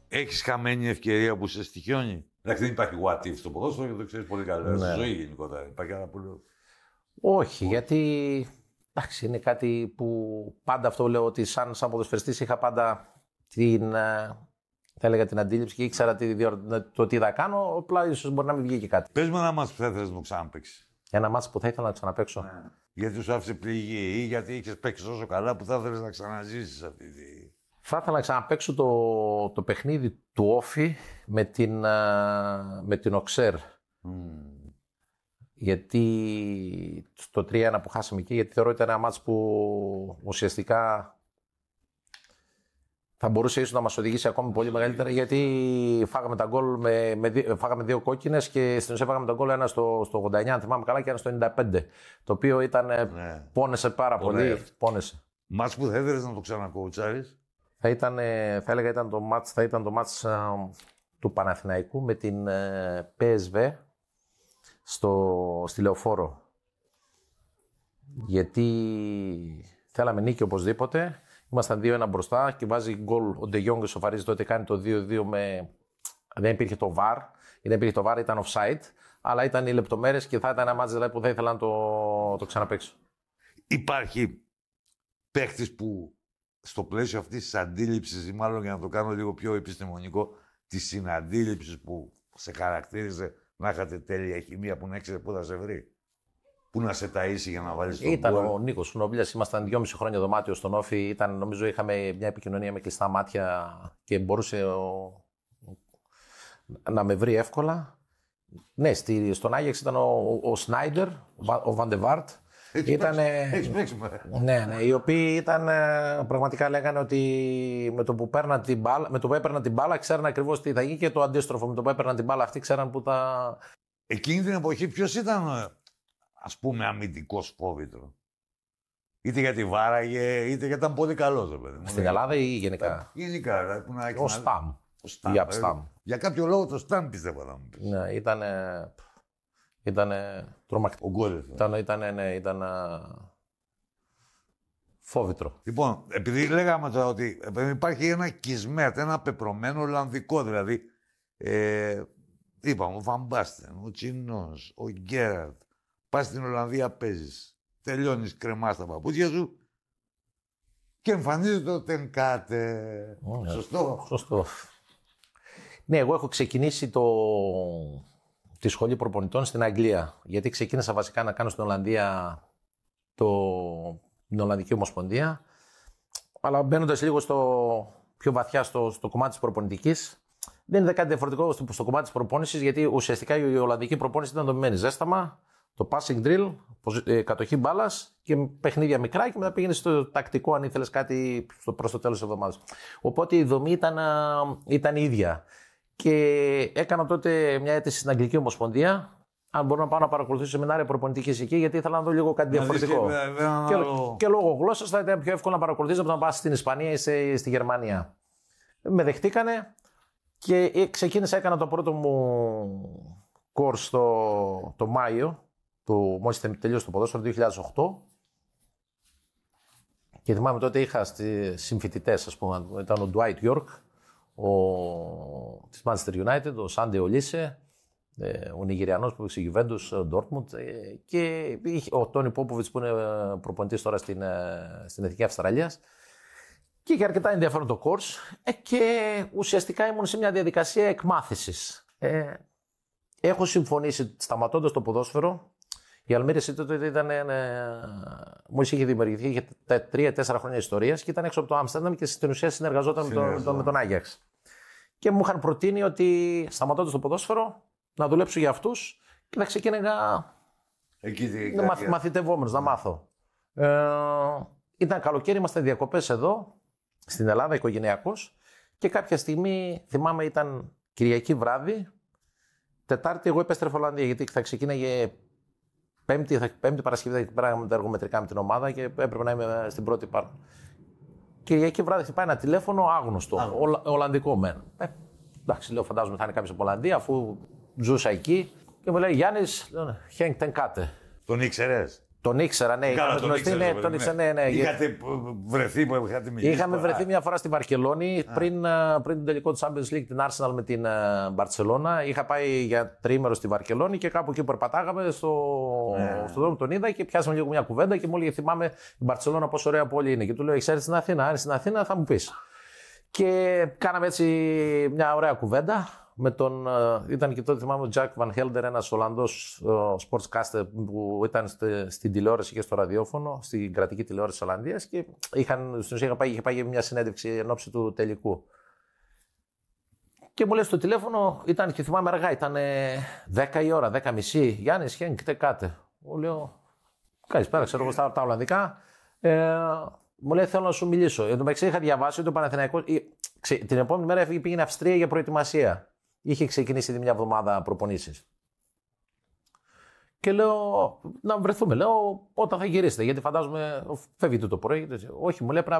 Έχεις χαμένη ευκαιρία που σε στοιχιώνει? Εντάξει, δεν υπάρχει what if στο ποδόσφαιρο και το ξέρεις πολύ καλά. Στη ζωή γενικότερα. Υπάρχει ένα πολύ. Όχι, γιατί εντάξει, είναι κάτι που πάντα αυτό λέω ότι σαν ποδοσφαιριστής είχα πάντα θα έλεγα την αντίληψη και ήξερα το τι θα κάνω. Απλά ίσως μπορεί να μην βγει και κάτι. Πες μου ένα μάτς που θα ήθελες να το ξαναπαίξεις. Ένα μάτς που θα ήθελα να ξαναπαίξω. Ναι. Γιατί σου άφησε πληγή ή γιατί είχες παίξει τόσο καλά που θα ήθελες να ξαναζήσεις αυτή τη. Θα ήθελα να ξαναπαίξω το παιχνίδι του Όφη με την Οξέρ. Γιατί στο 3-1 που χάσαμε εκεί, γιατί θεωρώ ότι ήταν ένα μάτς που ουσιαστικά θα μπορούσε ίσως να μας οδηγήσει ακόμη πολύ μεγαλύτερα, γιατί φάγαμε τα γκολ φάγαμε 2 κόκκινες και στην ουσία φάγαμε τα γκολ ένα στο 89, αν θυμάμαι καλά, και ένα στο 95. Το οποίο ήταν, πόνεσε πάρα πολύ. Πόνεσε. Μάτς που θα ήθελες να το ξανακοουτσάρεις. Θα έλεγα ήταν το μάτς του Παναθηναϊκού με την PSV στη Λεωφόρο. Γιατί θέλαμε νίκη οπωσδήποτε. Ήμασταν 2-1 μπροστά και βάζει γκολ ο Ντε Γιόγκ, σοφαρίζει τότε, κάνει το 2-2 δεν υπήρχε το VAR. Δεν υπήρχε το VAR, ήταν offside. Αλλά ήταν οι λεπτομέρειες και θα ήταν ένα μάτς δηλαδή, που θα ήθελα να το ξαναπαίξω. Υπάρχει παίχτης που στο πλαίσιο αυτής της αντίληψης, ή μάλλον για να το κάνω λίγο πιο επιστημονικό, της συναντήληψης που σε χαρακτήριζε να είχατε τέλεια χημεία, που να έξερε πού θα σε βρει, πού να σε ταΐσει για να βάλεις τον γκολ. Ήταν ο Νίκος Νόμπλιας, ήμασταν 2,5 χρόνια δωμάτιο στον Όφη. Νομίζω είχαμε μια επικοινωνία με κλειστά μάτια και μπορούσε να με βρει εύκολα. Ναι, στον Άγιαξ ήταν ο Σνάιντερ, ο Βαντεβάρτ. Έχεις παίξει. Ναι, οι οποίοι ήταν πραγματικά λέγανε ότι με το που έπαιρναν την μπάλα ξέραν ακριβώς τι θα γίνει, και το αντίστροφο, με το που έπαιρναν την μπάλα αυτοί ξέραν που θα. Εκείνη την εποχή ποιος ήταν, ας πούμε, αμυντικός φόβητρο? Είτε γιατί βάραγε, είτε γιατί ήταν πολύ καλός, παιδί μου. Στην Ελλάδα ή γενικά? Γενικά. Ο Σταμ. Για κάποιο λόγο το Σταμ πιστεύω να μου πεις. Ναι, ήταν τρομακτικό. Ο γκολ. Ήταν φόβητρο. Λοιπόν, επειδή λέγαμε τώρα ότι υπάρχει ένα Κισμέτ, ένα πεπρωμένο Ολλανδικό, δηλαδή. Είπαμε, ο Βαμπάστεν, ο Τσινός, ο Γκέραρτ. Πας στην Ολλανδία, παίζεις. Τελειώνεις, κρεμάς τα παπούτσια σου και εμφανίζεται ο Τενκάτε. Σωστό. Ναι, εγώ έχω ξεκινήσει τη σχολή προπονητών στην Αγγλία. Γιατί ξεκίνησα βασικά να κάνω στην Ολλανδία την Ολλανδική Ομοσπονδία. Αλλά μπαίνοντας λίγο πιο βαθιά στο κομμάτι της προπονητικής, δεν είναι κάτι διαφορετικό στο κομμάτι της προπόνησης, γιατί ουσιαστικά η Ολλανδική προπόνηση ήταν δομημένη ζέσταμα, το passing drill, κατοχή μπάλας και παιχνίδια μικρά, και μετά πήγαινε στο τακτικό αν ήθελες κάτι προς το τέλος της εβδομάδας. Οπότε η δομή ήταν ίδια. Και έκανα τότε μια αίτηση στην Αγγλική Ομοσπονδία, αν μπορώ να πάω να παρακολουθήσω σεμινάρια προπονητικής εκεί, γιατί ήθελα να δω λίγο κάτι διαφορετικό. Και λόγω γλώσσας θα ήταν πιο εύκολο να παρακολουθήσω από να πας στην Ισπανία ή στη Γερμανία. Με δεχτήκανε και ξεκίνησα, έκανα το πρώτο μου course το Μάιο, μόλις τελείωσε το ποδόσφαιρο, 2008. Και θυμάμαι τότε είχα συμφοιτητές, ας πούμε, ήταν ο Dwight York, της Manchester United, ο Σάντε Ολίσε, ο Νιγηριανός που είχε Juventus, Dortmund, και ο Τόνι Πόποβιτς που είναι προπονητής τώρα στην Εθνική Αυστραλίας. Και είχε αρκετά ενδιαφέρον το course και ουσιαστικά ήμουν σε μια διαδικασία εκμάθησης. Έχω συμφωνήσει, σταματώντας το ποδόσφαιρο, η Αλμύρια τότε μόλις είχε δημιουργηθεί, είχε 3-4 χρόνια ιστορίας και ήταν έξω από το Άμστερνταμ και στην ουσία συνεργαζόταν με τον Άγιαξ. Και μου είχαν προτείνει ότι σταματώντας το ποδόσφαιρο να δουλέψω για αυτούς και να ξεκίνηγα μαθητευόμενος, να μάθω. Ήταν καλοκαίρι, ήμασταν διακοπές εδώ, στην Ελλάδα, οικογενειακός, και κάποια στιγμή, θυμάμαι, ήταν Κυριακή βράδυ, Τετάρτη εγώ επέστρεφα Ολλανδία, γιατί θα ξεκίναγε Πέμπτη Παρασκευή, θα πέραγαμε τα εργομετρικά με την ομάδα και έπρεπε να είμαι στην πρώτη πάρτα. Κυριακή βράδυ χτυπάει ένα τηλέφωνο άγνωστο, Ολλανδικό μεν. Εντάξει, λέω, φαντάζομαι θα είναι κάποιος από Ολλανδία, αφού ζούσα εκεί, και μου λέει Γιάννης, Χένκ Τενκάτε. Τον ήξερες? Τον ήξερα, ναι. Καλά, τον ήξερα. Ναι, τον ήξερα, ναι. Είχατε βρεθεί, είχατε μιλήσει. Είχαμε βρεθεί μια φορά στη Βαρκελόνη πριν τον τελικό του Champions League, την Arsenal με την Μπαρτσελώνα. Είχα πάει για τριήμερο στη Βαρκελόνη και κάπου εκεί περπατάγαμε στον δρόμο, τον είδα και πιάσαμε λίγο μια κουβέντα και μου έλεγε: θυμάμαι η Μπαρτσελώνα πόσο ωραία πόλη είναι. Και του λέω: έχεις έρθει στην Αθήνα? Αν είσαι στην Αθήνα, θα μου πεις. Και κάναμε έτσι μια ωραία κουβέντα. Ήταν και τότε, θυμάμαι, ο Jack Van Helder, ένας Ολλανδός sportscaster που ήταν στην τηλεόραση και στο ραδιόφωνο, στην κρατική τηλεόραση της Ολλανδίας και στην ουσία είχε πάει για μια συνέντευξη εν ώψη του τελικού. Και μου λέει στο τηλέφωνο, και θυμάμαι αργά, ήταν 10 η ώρα, 10:30, Γιάννης, Χένκ, κάτε. Μου λέω, καλησπέρα, ξέρω εγώ στα Ολλανδικά. Μου λέει: θέλω να σου μιλήσω. Εν τω μεταξύ είχα διαβάσει ότι ο Παναθηναϊκός την επόμενη μέρα πήγαινε Αυστρία για προετοιμασία. Είχε ξεκινήσει ήδη μια εβδομάδα προπονήσεις. Και λέω: να βρεθούμε. Λέω: όταν θα γυρίσετε, γιατί φαντάζομαι φεύγετε το πρωί. Όχι, μου λέει: πρέπει